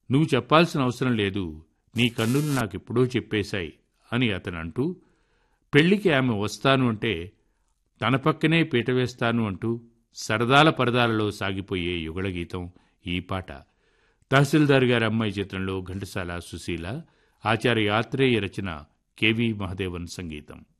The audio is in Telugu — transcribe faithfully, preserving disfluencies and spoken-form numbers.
నువ్వు చెప్పాల్సిన అవసరం లేదు, నీ కన్నులు నాకెప్పుడో చెప్పేశాయి అని అతనంటూ, పెళ్లికి ఆమె వస్తాను అంటే తన పక్కనే పీట వేస్తాను అంటూ సరదాల పరదాలలో సాగిపోయే యుగళగీతం ఈ పాట. తహసీల్దార్ గారి అమ్మాయి చిత్రంలో ఘంటసాల, సుశీల, ఆచార్య ఆత్రేయ రచన, కెవి మహదేవన్ సంగీతం.